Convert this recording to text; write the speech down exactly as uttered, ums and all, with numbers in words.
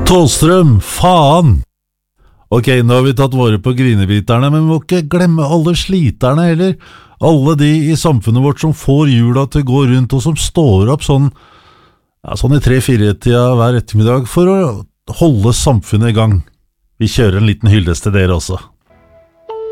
Tåstrøm, faen! Ok, nå har vi tatt våre på grinebiterne, men vi må ikke glemme alle sliterne heller. Alle de i samfunnet vårt som får jula til å gå rundt, og som står opp sånn, ja, sånn i tre-fire-tida hver ettermiddag for å holde samfunnet i gang. Vi kjører en liten hyldest til dere også.